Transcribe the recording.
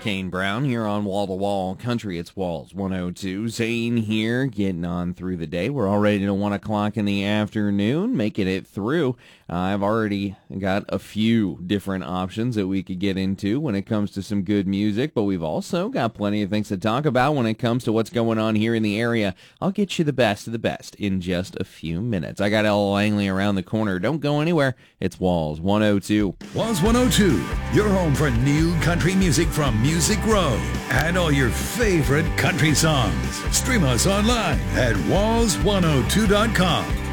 Kane Brown here on Wall to Wall Country. It's Walls 102. Zane here, getting on through the day. We're already to 1 o'clock in the afternoon, making it through. I've already got a few different options that we could get into when it comes to some good music, but we've also got plenty of things to talk about when it comes to what's going on here in the area. I'll get you the best of the best in just a few minutes. I got Ella Langley around the corner. Don't go anywhere. It's Walls 102. Walls 102, your home for new country music from Music Row and all your favorite country songs. Stream us online at walls102.com.